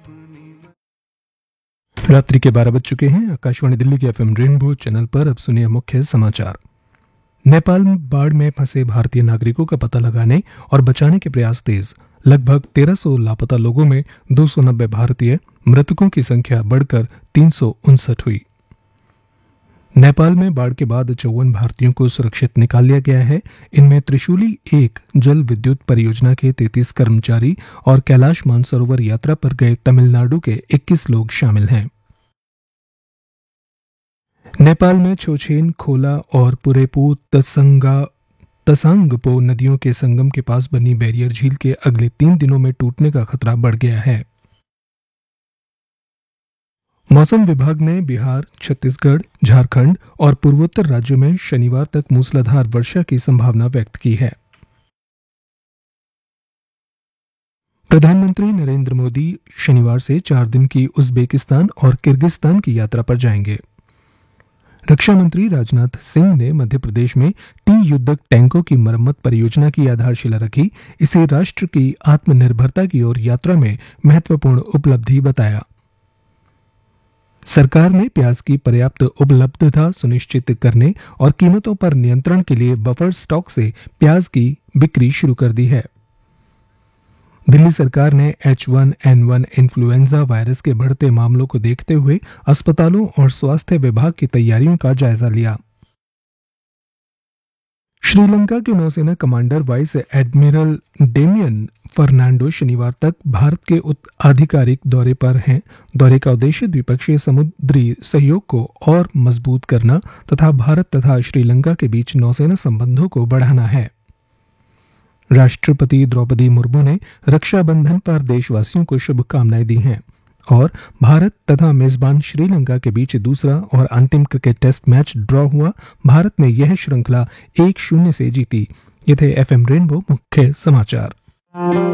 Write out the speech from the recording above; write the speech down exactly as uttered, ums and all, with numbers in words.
रात्रि के बारह बज चुके हैं। आकाशवाणी दिल्ली के एफएम रेनबो चैनल पर अब सुनिए मुख्य समाचार। नेपाल में बाढ़ में फंसे भारतीय नागरिकों का पता लगाने और बचाने के प्रयास तेज। लगभग तेरह सौ लापता लोगों में दो सौ नब्बे भारतीय, मृतकों की संख्या बढ़कर तीन सौ उनसठ हुई। नेपाल में बाढ़ के बाद चौवन भारतीयों को सुरक्षित निकाल लिया गया है। इनमें त्रिशूली एक जल विद्युत परियोजना के तैंतीस कर्मचारी और कैलाश मानसरोवर यात्रा पर गए तमिलनाडु के इक्कीस लोग शामिल हैं। नेपाल में छोछेन, खोला और पुरेपो तसंगा तसांगपो नदियों के संगम के पास बनी बैरियर झील के अगले तीन दिनों में टूटने का खतरा बढ़ गया है। मौसम विभाग ने बिहार, छत्तीसगढ़, झारखंड और पूर्वोत्तर राज्यों में शनिवार तक मूसलाधार वर्षा की संभावना व्यक्त की है। प्रधानमंत्री नरेंद्र मोदी शनिवार से चार दिन की उज्बेकिस्तान और किर्गिस्तान की यात्रा पर जाएंगे। रक्षा मंत्री राजनाथ सिंह ने मध्य प्रदेश में टी युद्धक टैंकों की मरम्मत परियोजना की आधारशिला रखी। इसे राष्ट्र की आत्मनिर्भरता की ओर यात्रा में महत्वपूर्ण उपलब्धि बताया। सरकार ने प्याज की पर्याप्त उपलब्धता सुनिश्चित करने और कीमतों पर नियंत्रण के लिए बफर स्टॉक से प्याज की बिक्री शुरू कर दी है। दिल्ली सरकार ने H one N one influenza virus के बढ़ते मामलों को देखते हुए अस्पतालों और स्वास्थ्य विभाग की तैयारियों का जायजा लिया। श्रीलंका के नौसेना commander vice admiral Damien Fernando शनिवार तक भारत के आधिकारिक दौरे पर हैं। दौरे का उद्देश्य द्विपक्षीय समुद्री सहयोग को और मजबूत करना तथा भारत तथा श्रीलंका के बीच नौसेना संबंधों को बढ़ाना है। राष्ट्रपति द्रौपदी मुर्मू ने रक्षाबंधन पर देशवासियों को शुभकामनाएं दी हैं और भारत तथा मेजबान श्रीलंका के बीच दूसरा और अंतिम क्रिकेट टेस्ट मैच ड्रॉ हुआ। भारत ने यह श्रृंखला एक शून्य से जीती। ये थे एफएम रेनबो मुख्य समाचार।